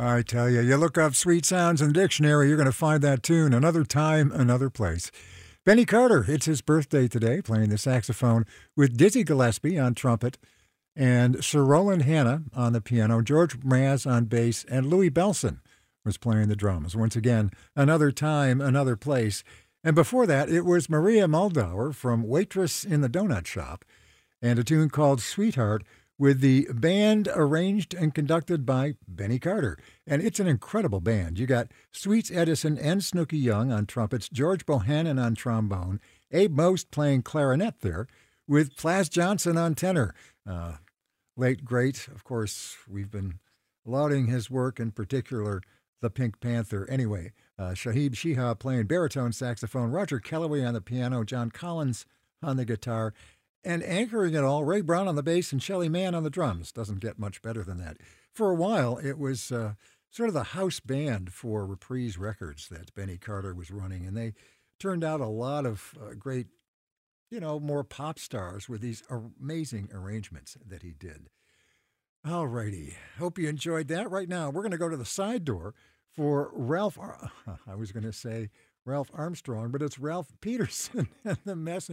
I tell you, you look up Sweet Sounds in the dictionary, you're going to find that tune another time, another place. Benny Carter, it's his birthday today, playing the saxophone with Dizzy Gillespie on trumpet and Sir Roland Hanna on the piano, George Mraz on bass, and Louis Bellson was playing the drums. Once again, another time, another place. And before that, it was Maria Muldaur from Waitress in the Donut Shop and a tune called Sweetheart with the band arranged and conducted by Benny Carter. And it's an incredible band. You got Sweets Edison and Snooky Young on trumpets, George Bohannon on trombone, Abe Most playing clarinet there, with Plas Johnson on tenor. Late great, of course, we've been lauding his work, in particular the Pink Panther. Anyway, Shahib Shihab playing baritone saxophone, Roger Kellaway on the piano, John Collins on the guitar, and anchoring it all, Ray Brown on the bass and Shelly Manne on the drums. Doesn't get much better than that. For a while, it was sort of the house band for Reprise Records that Benny Carter was running, and they turned out a lot of great, more pop stars with these amazing arrangements that he did. All righty. Hope you enjoyed that. Right now, we're going to go to the side door for I was going to say Ralph Armstrong, but it's Ralph Peterson and the Messenger.